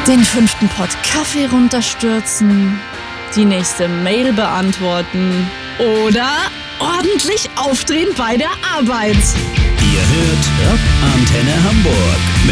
Den 5. Pott Kaffee runterstürzen, die nächste Mail beantworten oder ordentlich aufdrehen bei der Arbeit. Ihr hört Rock Antenne Hamburg.